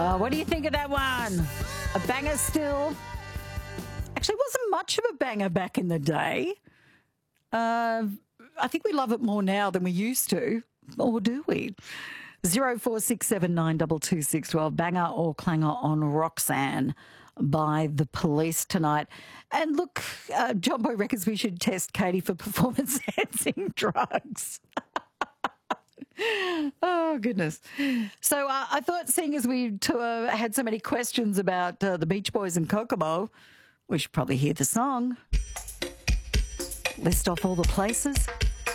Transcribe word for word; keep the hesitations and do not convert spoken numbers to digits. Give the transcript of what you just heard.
Uh, what do you think of that one? A banger still? Actually, wasn't much of a banger back in the day. Uh, I think we love it more now than we used to. Or do we? Zero four six seven nine two two six twelve. Banger or clanger on Roxanne by The Police tonight. And look, uh, John Boy reckons we should test Katie for performance-enhancing drugs. Oh, goodness. So uh, I thought, seeing as we t- uh, had so many questions about uh, the Beach Boys and Kokomo, we should probably hear the song. List off all the places.